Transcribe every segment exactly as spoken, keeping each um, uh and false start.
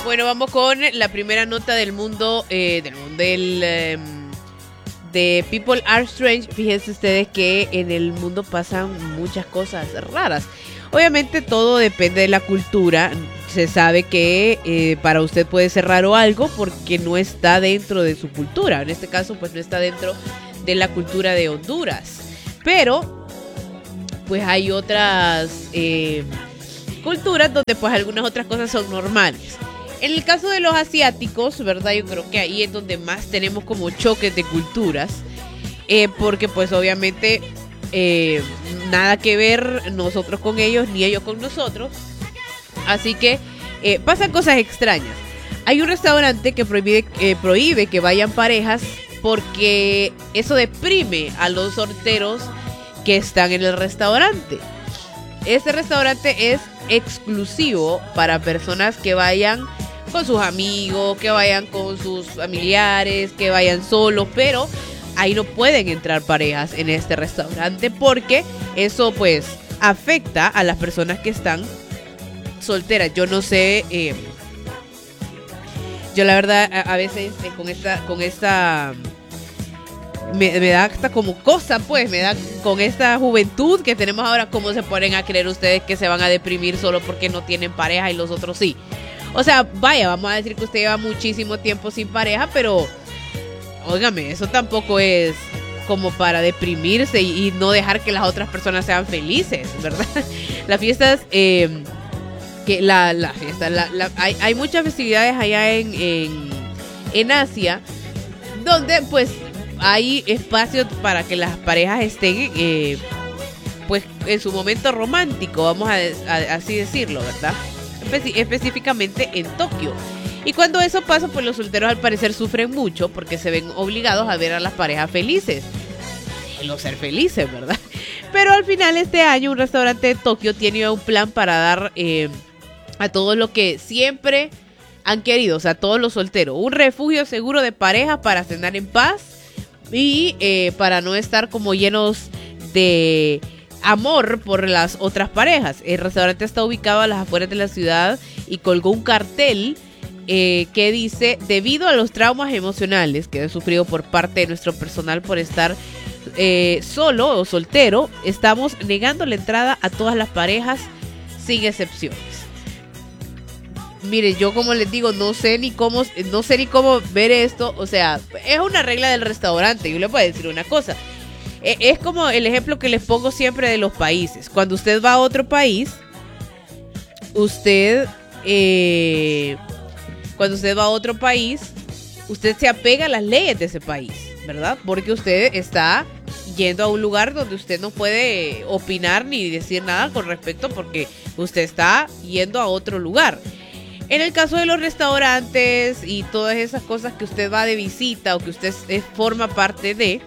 Bueno, vamos con la primera nota del mundo, eh, del mundo del, eh, de People Are Strange. Fíjense ustedes que en el mundo pasan muchas cosas raras. Obviamente todo depende de la cultura. Se sabe que eh, para usted puede ser raro algo porque no está dentro de su cultura. En este caso, pues no está dentro de la cultura de Honduras. Pero, pues hay otras eh, culturas donde pues algunas otras cosas son normales. En el caso de los asiáticos, ¿verdad? Yo creo que ahí es donde más tenemos como choques de culturas. Eh, porque pues obviamente eh, nada que ver nosotros con ellos, ni ellos con nosotros. Así que eh, pasan cosas extrañas. Hay un restaurante que prohíbe, eh, prohíbe que vayan parejas porque eso deprime a los solteros que están en el restaurante. Este restaurante es exclusivo para personas que vayan con sus amigos, que vayan con sus familiares, que vayan solos, pero ahí no pueden entrar parejas en este restaurante porque eso pues afecta a las personas que están solteras. Yo no sé, eh, yo la verdad a, a veces eh, con esta, con esta me, me da hasta como cosa, pues me da con esta juventud que tenemos ahora, cómo se ponen a creer ustedes que se van a deprimir solo porque no tienen pareja y los otros sí. O sea, vaya, vamos a decir que usted lleva muchísimo tiempo sin pareja, pero óigame, eso tampoco es como para deprimirse y, y no dejar que las otras personas sean felices, ¿verdad? Las fiestas, eh, que la, la fiesta, la, la, hay, hay muchas festividades allá en, en, en Asia, donde pues hay espacios para que las parejas estén eh, pues en su momento romántico, vamos a, a así decirlo, ¿verdad? Espe- específicamente en Tokio. Y cuando eso pasa, pues los solteros al parecer sufren mucho porque se ven obligados a ver a las parejas felices. Déjenlos ser felices, ¿verdad? Pero al final este año un restaurante de Tokio tiene un plan para dar eh, a todos lo que siempre han querido, o sea, a todos los solteros, un refugio seguro de pareja para cenar en paz y eh, para no estar como llenos de amor por las otras parejas. El restaurante está ubicado a las afueras de la ciudad y colgó un cartel eh, que dice: debido a los traumas emocionales que he sufrido por parte de nuestro personal por estar eh, solo o soltero, estamos negando la entrada a todas las parejas sin excepciones. Mire, yo como les digo, no sé ni cómo, no sé ni cómo ver esto. O sea, es una regla del restaurante. Yo le voy a decir una cosa. Es como el ejemplo que les pongo siempre de los países. Cuando usted va a otro país, usted, eh, cuando usted va a otro país, usted se apega a las leyes de ese país, ¿verdad? Porque usted está yendo a un lugar donde usted no puede opinar ni decir nada con respecto, porque usted está yendo a otro lugar. En el caso de los restaurantes y todas esas cosas que usted va de visita o que usted es, forma parte de,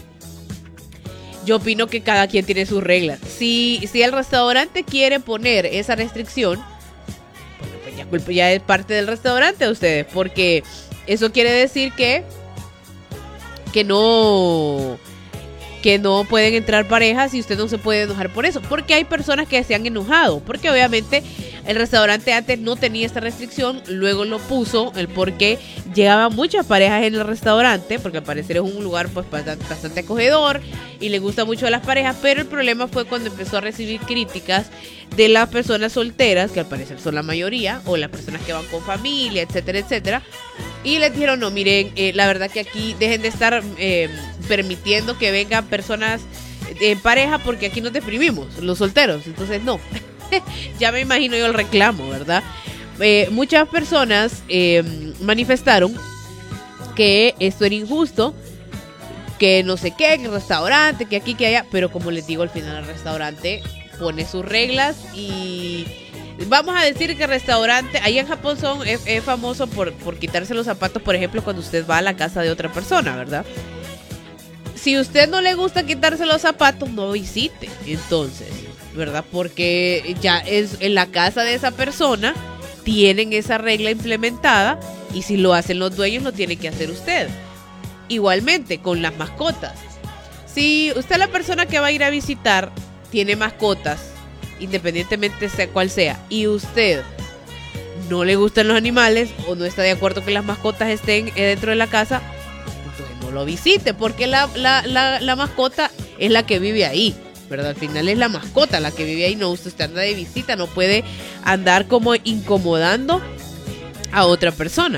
yo opino que cada quien tiene sus reglas. Si, si el restaurante quiere poner esa restricción, bueno, pues ya, culpa, ya es parte del restaurante de ustedes, porque eso quiere decir que que no que no pueden entrar parejas y usted no se puede enojar por eso, porque hay personas que se han enojado, porque obviamente el restaurante antes no tenía esta restricción, luego lo puso, el porque llegaban muchas parejas en el restaurante, porque al parecer es un lugar pues bastante, bastante acogedor y le gusta mucho a las parejas, pero el problema fue cuando empezó a recibir críticas de las personas solteras, que al parecer son la mayoría, o las personas que van con familia, etcétera, etcétera, y les dijeron, no, miren, eh, la verdad que aquí dejen de estar eh, permitiendo que vengan personas en pareja, porque aquí nos deprimimos, los solteros, entonces no. Ya me imagino yo el reclamo, ¿verdad? Eh, muchas personas eh, manifestaron que esto era injusto, que no sé qué, que el restaurante, que aquí, que allá, pero como les digo, al final el restaurante pone sus reglas y vamos a decir que el restaurante, ahí en Japón son, es, es famoso por, por quitarse los zapatos, por ejemplo, cuando usted va a la casa de otra persona, ¿verdad? Si a usted no le gusta quitarse los zapatos, no visite, entonces, ¿verdad? Porque ya es en la casa de esa persona, tienen esa regla implementada y si lo hacen los dueños, lo tiene que hacer usted. Igualmente, con las mascotas. Si usted es la persona que va a ir a visitar, tiene mascotas, independientemente sea cual sea, y usted no le gustan los animales o no está de acuerdo que las mascotas estén dentro de la casa, entonces no lo visite, porque la, la, la, la mascota es la que vive ahí, ¿verdad? Al final es la mascota la que vive ahí, no usted anda de visita, no puede andar como incomodando a otra persona.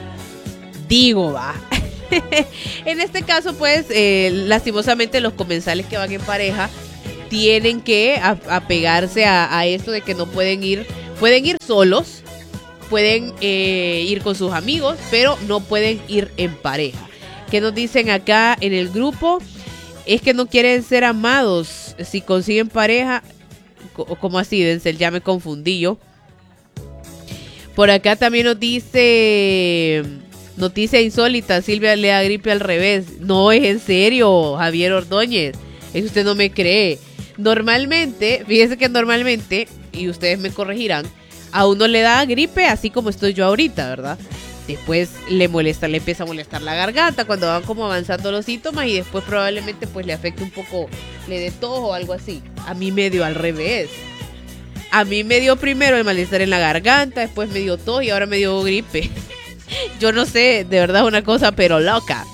Digo, va. En este caso, pues, eh, lastimosamente los comensales que van en pareja tienen que apegarse a, a esto de que no pueden ir, pueden ir solos, pueden eh, ir con sus amigos, pero no pueden ir en pareja. ¿Qué nos dicen acá en el grupo? Es que no quieren ser amados. Si consiguen pareja, ¿cómo así, Denzel? Ya me confundí yo. Por acá también nos dice... Noticia insólita, Silvia le da gripe al revés. No, es en serio, Javier Ordóñez. Es que usted no me cree. Normalmente, fíjese que normalmente, y ustedes me corregirán, a uno le da gripe así como estoy yo ahorita, ¿verdad? Después le molesta, le empieza a molestar la garganta cuando van como avanzando los síntomas y después probablemente pues le afecte un poco, le dé tos o algo así. A mí me dio al revés. A mí me dio primero el malestar en la garganta, después me dio tos y ahora me dio gripe. Yo no sé, de verdad es una cosa pero loca.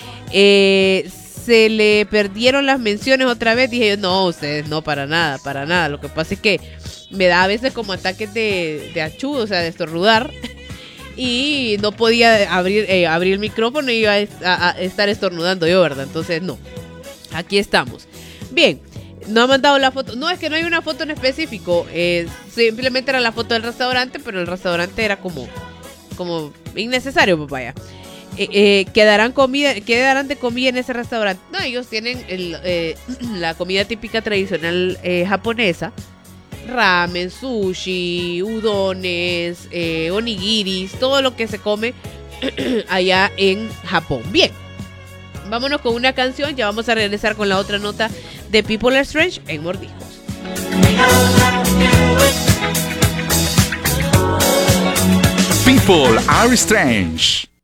Eh, se le perdieron las menciones otra vez. Dije yo, no, ustedes no, para nada, para nada. Lo que pasa es que me da a veces como ataques de, de achú, o sea, de estornudar. Y no podía abrir, eh, abrir el micrófono y iba a, a, a estar estornudando yo, ¿verdad? Entonces, no. Aquí estamos. Bien, no ha mandado la foto. No, es que no hay una foto en específico. Eh, simplemente era la foto del restaurante, pero el restaurante era como... como innecesario, papaya. Eh, eh, quedarán comida, quedarán de comida en ese restaurante. No, ellos tienen el, eh, la comida típica tradicional eh, japonesa, ramen, sushi, udones, eh, onigiris, todo lo que se come allá en Japón. Bien, vámonos con una canción. Ya vamos a regresar con la otra nota de People Are Strange en Mordiscos. People Are Strange.